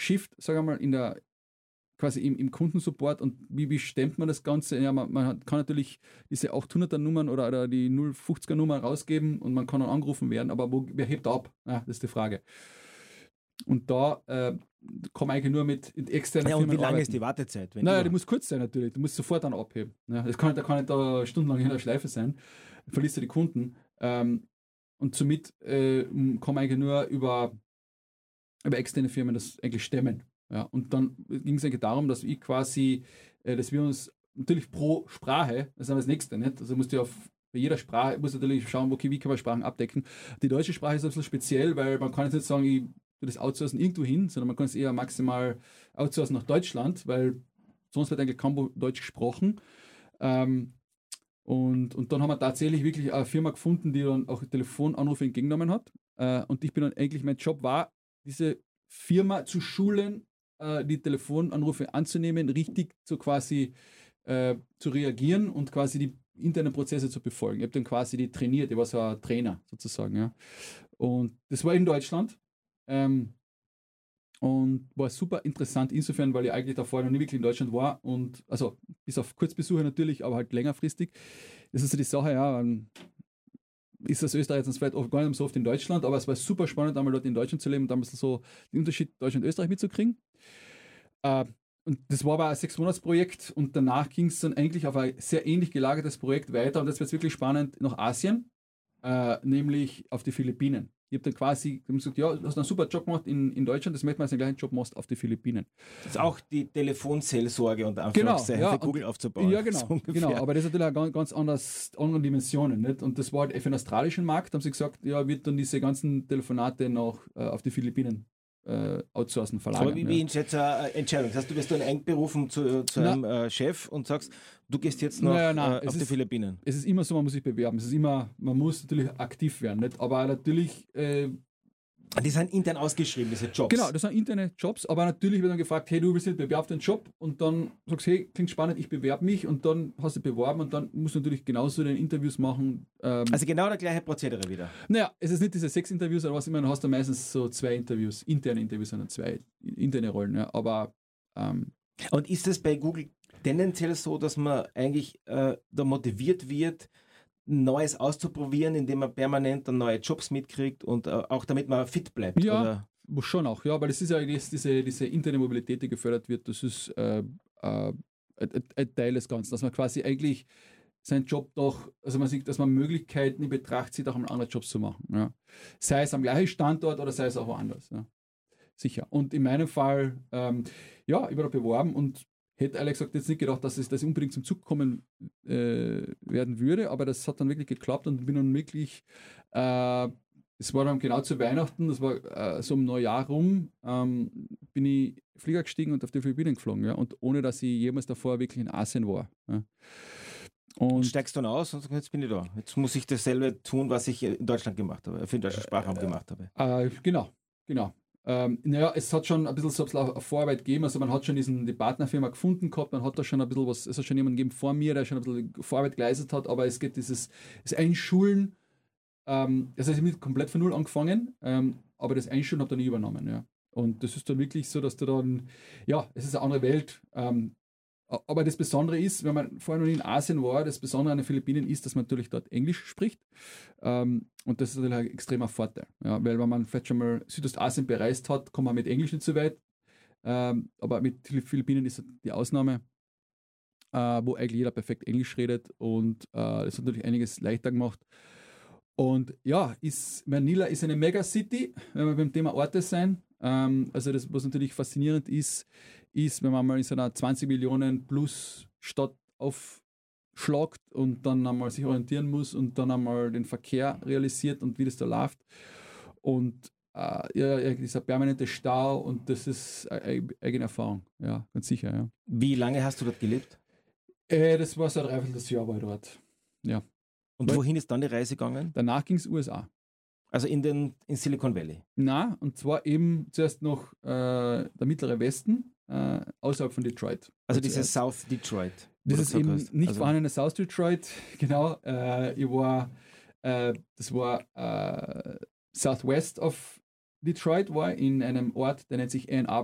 Shift, sagen wir mal, in der quasi im Kundensupport und wie stemmt man das Ganze? Ja, man kann natürlich diese 800er Nummern oder die 050er Nummer rausgeben und man kann dann angerufen werden, aber wer hebt ab? Ja, das ist die Frage. Und da kann man eigentlich nur mit externen Firmen Firmen und wie lange arbeiten. ist die Wartezeit? Naja, die muss kurz sein natürlich. Du musst sofort dann abheben. Ja, da kann nicht da stundenlang in der Schleife sein. Du verlierst du die Kunden. Und somit kann man eigentlich nur über externe Firmen das eigentlich stemmen. Ja, und dann ging es eigentlich darum, dass ich quasi, dass wir uns natürlich pro Sprache, das ist das Nächste, nicht? Also musst du bei jeder Sprache, muss natürlich schauen, okay, wie kann man Sprachen abdecken. Die deutsche Sprache ist ein bisschen speziell, weil man kann jetzt nicht sagen, ich tue das outsourcen irgendwo hin, sondern man kann es eher maximal outsourcen nach Deutschland, weil sonst wird eigentlich kaum Deutsch gesprochen. Und dann haben wir tatsächlich wirklich eine Firma gefunden, die dann auch Telefonanrufe entgegengenommen hat. Und ich bin dann eigentlich, mein Job war, diese Firma zu schulen, die Telefonanrufe anzunehmen, richtig so quasi zu reagieren und quasi die internen Prozesse zu befolgen. Ich habe dann quasi die trainiert, ich war so ein Trainer sozusagen. Ja. Und das war in Deutschland. Und war super interessant insofern, weil ich eigentlich davor noch nie wirklich in Deutschland war und also bis auf Kurzbesuche natürlich, aber halt längerfristig. Das ist so die Sache, ja, ist das Österreich jetzt vielleicht auch gar nicht so oft in Deutschland, aber es war super spannend, einmal dort in Deutschland zu leben und damals so den Unterschied Deutschland-Österreich mitzukriegen. Und das war aber ein 6-Monats-Projekt und danach ging es dann eigentlich auf ein sehr ähnlich gelagertes Projekt weiter und jetzt wird es wirklich spannend nach Asien, nämlich auf die Philippinen. Ich habe dann quasi gesagt, ja, du hast einen super Job gemacht in Deutschland, das möchte man als den gleichen Job machst auf die Philippinen. Das ist auch die Telefonseelsorge und Anführungszeichen genau, ja, für Google aufzubauen. Ja, genau, aber das ist natürlich auch ganz andere Dimensionen. Nicht? Und das war halt für den australischen Markt, haben sie gesagt, ja, wird dann diese ganzen Telefonate noch auf die Philippinen outsourcen, verlagern. Aber wie ist jetzt eine Entscheidung? Das heißt, du wirst dann einberufen zu einem Chef und sagst, du gehst jetzt noch auf die Philippinen. Es ist immer so, man muss sich bewerben. Es ist immer, man muss natürlich aktiv werden. Nicht? Aber natürlich... die sind intern ausgeschrieben, diese Jobs. Genau, das sind interne Jobs, aber natürlich wird dann gefragt, hey, du willst nicht bewerben den Job und dann sagst du, hey, klingt spannend, ich bewerbe mich und dann hast du beworben und dann musst du natürlich genauso den Interviews machen. Also genau der gleiche Prozedere wieder. Naja, es ist nicht diese 6 Interviews, aber was immer, du hast da meistens so 2 Interviews, interne Interviews, sondern 2 interne Rollen, ja, aber und ist es bei Google tendenziell so, dass man eigentlich da motiviert wird, Neues auszuprobieren, indem man permanent dann neue Jobs mitkriegt und auch damit man fit bleibt? Ja, oder? Schon auch, ja, weil das ist ja diese interne Mobilität, die gefördert wird, das ist ein Teil des Ganzen, dass man quasi eigentlich seinen Job doch, also man sieht, dass man Möglichkeiten in Betracht zieht, auch einen anderen Job zu machen. Ja. Sei es am gleichen Standort oder sei es auch woanders. Ja. Sicher. Und in meinem Fall, ich war da beworben und hätte ehrlich gesagt jetzt nicht gedacht, dass ich unbedingt zum Zug kommen werden würde, aber das hat dann wirklich geklappt und bin dann wirklich, es war dann genau zu Weihnachten, das war so um Neujahr rum, bin ich Flieger gestiegen und auf die Philippinen geflogen, ja, und ohne, dass ich jemals davor wirklich in Asien war. Ja. Und steigst dann aus und sagst, jetzt bin ich da. Jetzt muss ich dasselbe tun, was ich in Deutschland gemacht habe, für den deutschen Sprachraum gemacht habe. Genau. Es hat schon ein bisschen so eine Vorarbeit gegeben, also man hat schon die Partnerfirma gefunden gehabt, man hat da schon ein bisschen was, es hat schon jemanden gegeben vor mir, der schon ein bisschen Vorarbeit geleistet hat, aber es geht das Einschulen, das heißt, ich habe nicht komplett von null angefangen, aber das Einschulen habe ich dann nie übernommen, ja. Und das ist dann wirklich so, dass du dann, ja, es ist eine andere Welt, aber das Besondere ist, wenn man vorher noch nie in Asien war, das Besondere an den Philippinen ist, dass man natürlich dort Englisch spricht. Und das ist natürlich ein extremer Vorteil. Ja, weil wenn man vielleicht schon mal Südostasien bereist hat, kommt man mit Englisch nicht so weit. Aber mit den Philippinen ist die Ausnahme, wo eigentlich jeder perfekt Englisch redet. Und das hat natürlich einiges leichter gemacht. Und ja, Manila ist eine Megacity, wenn wir beim Thema Orte sein. Also das, was natürlich faszinierend ist, wenn man mal in so einer 20 Millionen plus Stadt aufschlagt und dann einmal sich orientieren muss und dann einmal den Verkehr realisiert und wie das da läuft. Und dieser permanente Stau und das ist eine eigene Erfahrung, ja, ganz sicher. Ja. Wie lange hast du dort gelebt? Das war so ein dreiviertel Jahr war ich dort, ja. Und wohin ist dann die Reise gegangen? Danach ging es USA. Also in Silicon Valley? Na, und zwar eben zuerst noch der mittlere Westen, außerhalb von Detroit. Also dieses South Detroit. Das ist eben nicht vorhandene South Detroit, genau. Das war Southwest of Detroit, war in einem Ort, der nennt sich Ann Arbor.